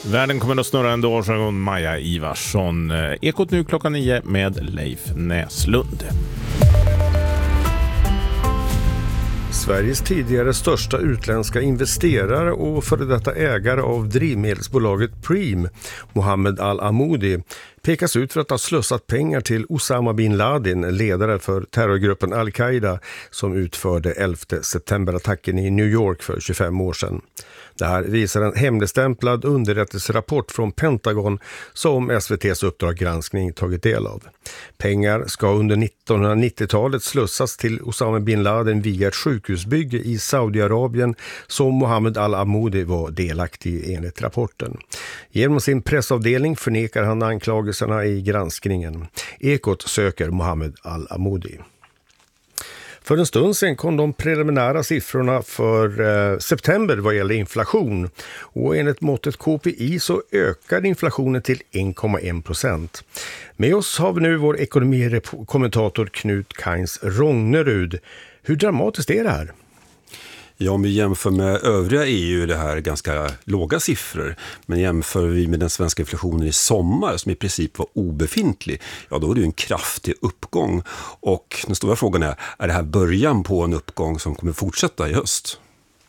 Världen kommer att snurra en dag sedan Maja Ivarsson. Ekot nu klockan 9 med Leif Näslund. Sveriges tidigare största utländska investerare och före detta ägare av drivmedelsbolaget Preem, Mohammed Al-Amoudi, pekas ut för att ha slösat pengar till Osama bin Laden, ledare för terrorgruppen Al-Qaida som utförde 11 september-attacken i New York för 25 år sedan. Det här visar en hemligstämplad underrättelserapport från Pentagon som SVT:s Uppdrag granskning tagit del av. Pengar ska under 1990-talet slussas till Osama bin Laden via ett sjukhusbygge i Saudiarabien som Mohammed Al-Amoudi var delaktig i enligt rapporten. Genom sin pressavdelning förnekar han anklagelserna i granskningen. Ekot söker Mohammed Al-Amoudi. För en stund sedan kom de preliminära siffrorna för september vad gäller inflation. Och enligt måttet KPI så ökar inflationen till 1,1%. Med oss har vi nu vår ekonomikommentator Knut Kains Rognerud. Hur dramatiskt är det här? Ja, om vi jämför med övriga EU är det här ganska låga siffror. Men jämför vi med den svenska inflationen i sommar som i princip var obefintlig, ja då är det ju en kraftig uppgång. Och den stora frågan är det här början på en uppgång som kommer fortsätta i höst?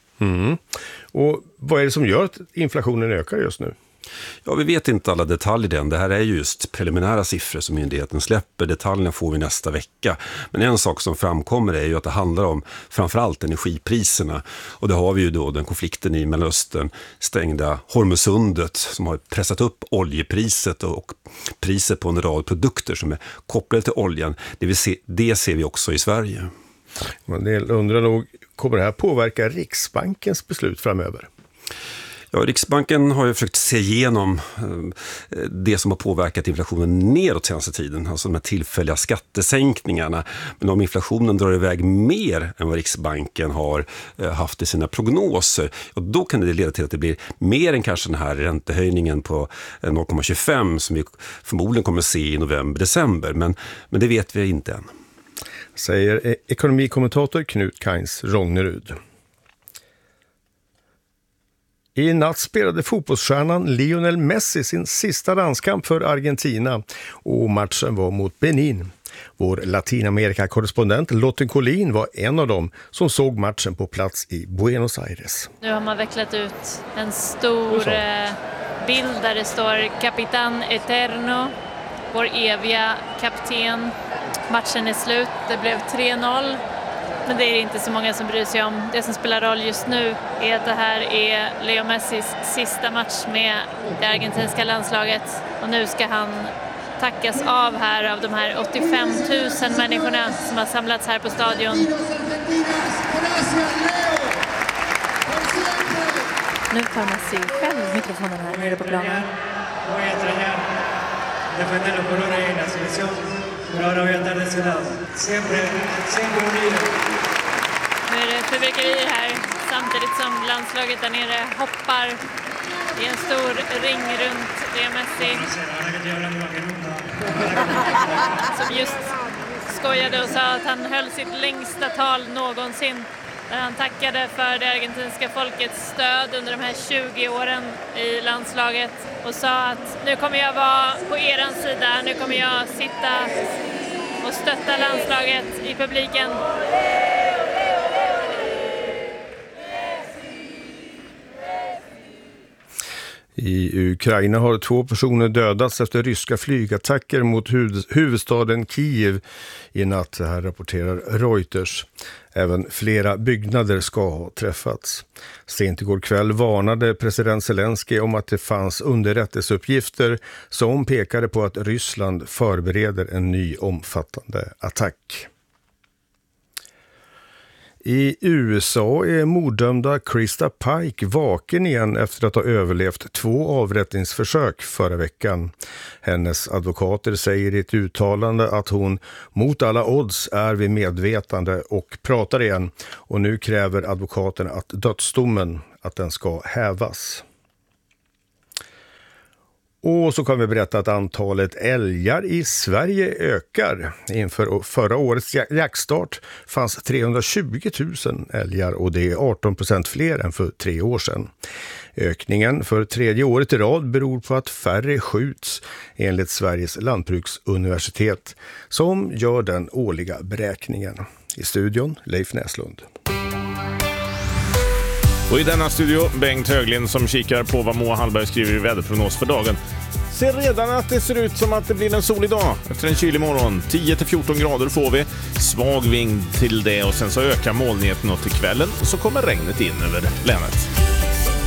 Och vad är det som gör att inflationen ökar just nu? Ja, vi vet inte alla detaljer än. Det här är just preliminära siffror som myndigheten släpper. Detaljerna får vi nästa vecka. Men en sak som framkommer är ju att det handlar om framförallt energipriserna. Och det har vi ju då den konflikten i Mellanöstern, stängda Hormusundet som har pressat upp oljepriset och priset på en rad produkter som är kopplade till oljan. Det ser vi också i Sverige. En del undrar nog, kommer det här påverka Riksbankens beslut framöver? Ja, Riksbanken har ju försökt se igenom det som har påverkat inflationen neråt senaste tiden, alltså de här tillfälliga skattesänkningarna. Men om inflationen drar iväg mer än vad Riksbanken har haft i sina prognoser, och då kan det leda till att det blir mer än kanske den här räntehöjningen på 0,25 som vi förmodligen kommer se i november-december. Men det vet vi inte än. Säger ekonomikommentator Knut Kains Rognerud. I natt spelade fotbollsstjärnan Lionel Messi sin sista landskamp för Argentina och matchen var mot Benin. Vår Latinamerika-korrespondent Lotte Collin var en av dem som såg matchen på plats i Buenos Aires. Nu har man vecklat ut en stor bild där det står Capitán Eterno, vår eviga kapten. Matchen är slut, det blev 3-0. Men det är inte så många som bryr sig om. Det som spelar roll just nu är att det här är Leo Messis sista match med det argentinska landslaget. Och nu ska han tackas av här av de här 85 000 människorna som har samlats här på stadion. Nu tar Messi själv mikrofonen här nere på planen. Nu är det fyrverkerier här samtidigt som landslaget där nere hoppar i en stor ring runt Leo Messi som just skojade och sa att han höll sitt längsta tal någonsin där han tackade för det argentinska folkets stöd under de här 20 åren i landslaget och sa att nu kommer jag vara på eran sida, nu kommer jag sitta och stötta landslaget i publiken. I Ukraina har 2 personer dödats efter ryska flygattacker mot huvudstaden Kiev i natt, det här rapporterar Reuters. Även flera byggnader ska ha träffats. Sent igår kväll varnade president Zelensky om att det fanns underrättelseuppgifter som pekade på att Ryssland förbereder en ny omfattande attack. I USA är morddömda Krista Pike vaken igen efter att ha överlevt 2 avrättningsförsök förra veckan. Hennes advokater säger i ett uttalande att hon mot alla odds är vid medvetande och pratar igen. Och nu kräver advokaterna att dödsdomen att den ska hävas. Och så kan vi berätta att antalet älgar i Sverige ökar. Inför förra årets jaktstart fanns 320 000 älgar och det är 18% fler än för 3 år sedan. Ökningen för 3:e året i rad beror på att färre skjuts enligt Sveriges lantbruksuniversitet som gör den årliga beräkningen. I studion Leif Näslund. Och i denna studio Bengt Höglind som kikar på vad Moa Hallberg skriver i väderprognos för dagen. Ser redan att det ser ut som att det blir en solig dag efter en kylig morgon. 10-14 grader får vi, svag vind till det och sen så ökar molnigheten och till kvällen och så kommer regnet in över länet.